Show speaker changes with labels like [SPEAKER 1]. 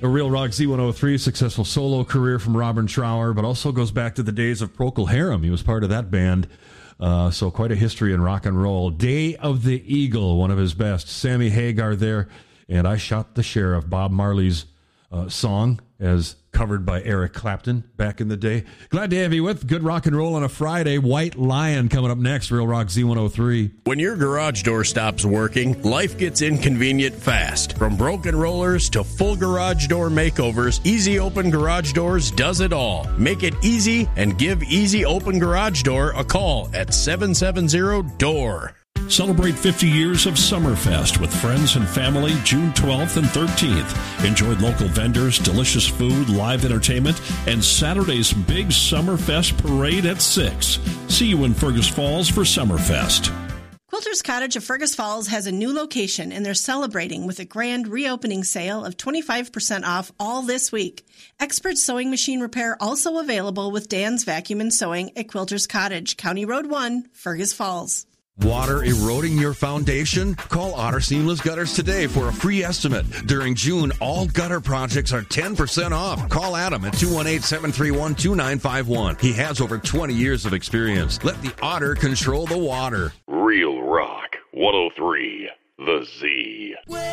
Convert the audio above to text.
[SPEAKER 1] A Real Rock Z103, successful solo career from Robin Trower, but also goes back to the days of Procol Harum. He was part of that band, so quite a history in rock and roll. Day of the Eagle, one of his best. Sammy Hagar there, and I Shot the Sheriff, Bob Marley's song, as covered by Eric Clapton back in the day. Glad to have you with Good Rock and Roll on a Friday. White Lion coming up next, Real Rock Z103.
[SPEAKER 2] When your garage door stops working, life gets inconvenient fast. From broken rollers to full garage door makeovers, Easy Open Garage Doors does it all. Make it easy and give Easy Open Garage Door a call at 770-DOOR.
[SPEAKER 3] Celebrate 50 years of Summerfest with friends and family June 12th and 13th. Enjoy local vendors, delicious food, live entertainment, and Saturday's big Summerfest parade at 6. See you in Fergus Falls for Summerfest.
[SPEAKER 4] Quilter's Cottage of Fergus Falls has a new location, and they're celebrating with a grand reopening sale of 25% off all this week. Expert sewing machine repair also available with Dan's Vacuum and Sewing at Quilter's Cottage, County Road 1, Fergus Falls.
[SPEAKER 5] Water eroding your foundation? Call Otter Seamless Gutters today for a free estimate. During June, all gutter projects are 10% off. Call Adam at 218-731-2951. He has over 20 years of experience. Let the Otter control the water.
[SPEAKER 6] Real Rock 103, The Z.